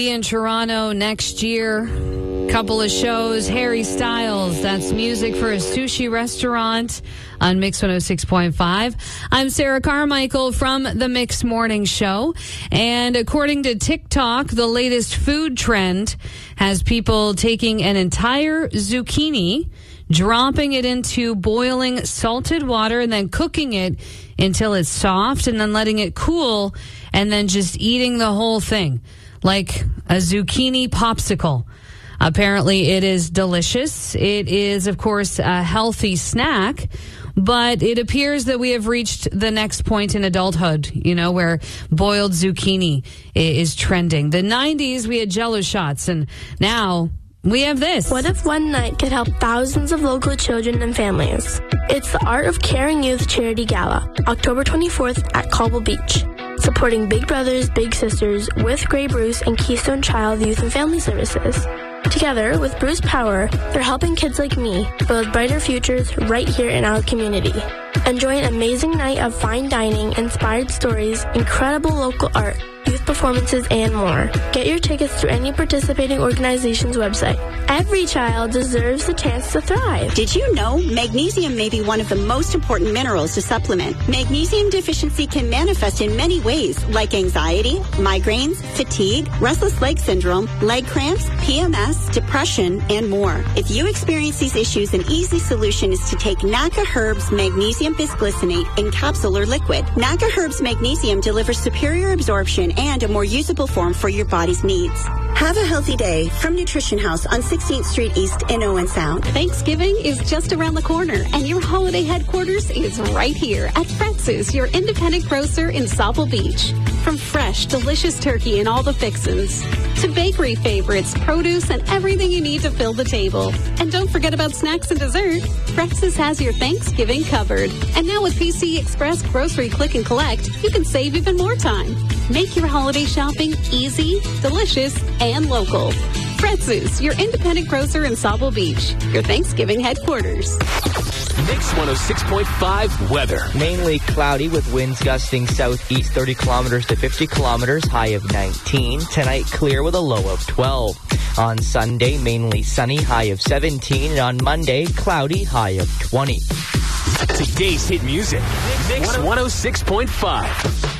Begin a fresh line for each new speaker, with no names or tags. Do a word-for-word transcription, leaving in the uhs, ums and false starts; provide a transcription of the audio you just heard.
In Toronto next year, couple of shows. Harry Styles, that's music for a sushi restaurant on Mix one oh six point five. I'm Sarah Carmichael from the Mix Morning Show. And according to TikTok, the latest food trend has people taking an entire zucchini, dropping it into boiling salted water, and then cooking it until it's soft, and then letting it cool, and then just eating the whole thing like a zucchini popsicle. Apparently, it is delicious. It is, of course, a healthy snack, but it appears that we have reached the next point in adulthood, you know, where boiled zucchini is trending. The nineties, we had Jell-O shots, and now we have this.
What if one night could help thousands of local children and families? It's the Art of Caring Youth Charity Gala, October twenty-fourth at Cobble Beach, supporting Big Brothers Big Sisters with Grey Bruce and Keystone Child Youth and Family Services. Together with Bruce Power, they're helping kids like me build brighter futures right here in our community. Enjoy an amazing night of fine dining, inspired stories, incredible local art, youth performances, and more. Get your tickets through any participating organization's website. Every child deserves the chance to thrive.
Did you know magnesium may be one of the most important minerals to supplement? Magnesium deficiency can manifest in many ways, like anxiety, migraines, fatigue, restless leg syndrome, leg cramps, P M S, depression, and more. If you experience these issues, an easy solution is to take N A C A Herbs Magnesium Bisglycinate in capsule or liquid. N A C A Herbs Magnesium delivers superior absorption and a more usable form for your body's needs. Have a healthy day from Nutrition House on sixteenth Street East in Owen Sound.
Thanksgiving is just around the corner, and your holiday headquarters is right here at Fretz's, your independent grocer in Sauble Beach. From fresh, delicious turkey and all the fixins, to bakery favorites, produce, and everything you need to fill the table. And don't forget about snacks and dessert. Fretz's has your Thanksgiving covered. And now with P C Express Grocery Click and Collect, you can save even more time. Make your holiday shopping easy, delicious, and local. Fretz's, your independent grocer in Sauble Beach, your Thanksgiving headquarters.
Mix one oh six point five weather.
Mainly cloudy with winds gusting southeast thirty kilometers to fifty kilometers, high of nineteen. Tonight, clear with a low of twelve. On Sunday, mainly sunny, high of seventeen. And on Monday, cloudy, high of twenty.
Today's hit music. Mix one oh six point five.